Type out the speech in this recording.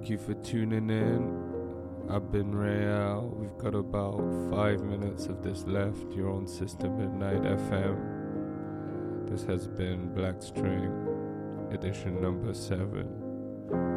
Thank you for tuning in. I've been Real. We've got about 5 minutes of this left. You're on Sister Midnight FM. This has been Black String, edition number 7.